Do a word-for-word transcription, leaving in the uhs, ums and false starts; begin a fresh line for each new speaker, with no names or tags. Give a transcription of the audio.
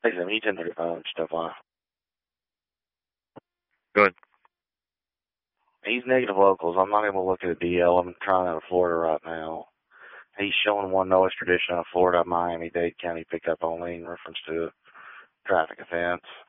Listen, he's in the uh, stuff on.
Good.
He's negative locals. I'm not able to look at a D L. I'm trying out of Florida right now. He's showing one notice tradition out of Florida, Miami-Dade County pickup only in reference to a traffic offense.